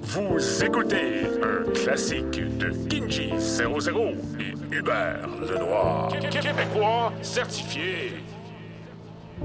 Vous écoutez un classique de Kinji 00 et Hubert Lenoir. Québécois certifié.